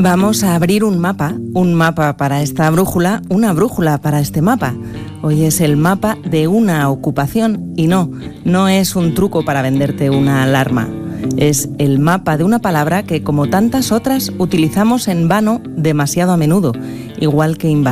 Vamos a abrir un mapa para esta brújula, una brújula para este mapa. Hoy es el mapa de una ocupación y no es un truco para venderte una alarma. Es el mapa de una palabra que, como tantas otras, utilizamos en vano demasiado a menudo, igual que invasión.